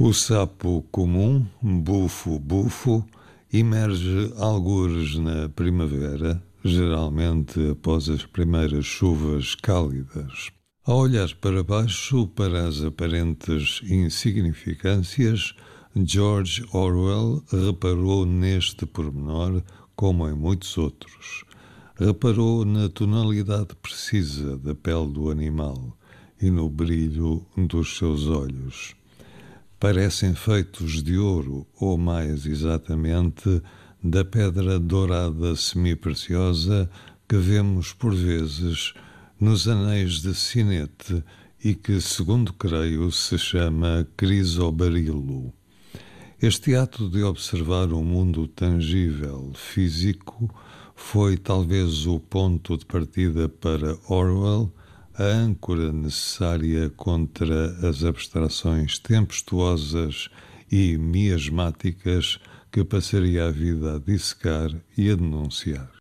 O sapo comum, bufo-bufo, emerge algures na primavera, geralmente após as primeiras chuvas cálidas. Ao olhar para baixo, para as aparentes insignificâncias, George Orwell reparou neste pormenor, como em muitos outros. Reparou na tonalidade precisa da pele do animal e no brilho dos seus olhos. Parecem feitos de ouro, ou mais exatamente, da pedra dourada semipreciosa que vemos por vezes nos anéis de sinete e que, segundo creio, se chama crisobarilo. Este ato de observar o mundo tangível, físico, foi talvez o ponto de partida para Orwell, a âncora necessária contra as abstrações tempestuosas e miasmáticas que passaria a vida a dissecar e a denunciar.